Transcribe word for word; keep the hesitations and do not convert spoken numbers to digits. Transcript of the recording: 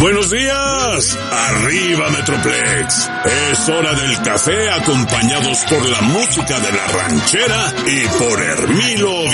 Buenos días, arriba Metroplex. Es hora del café acompañados por la música de la ranchera y por Hermilo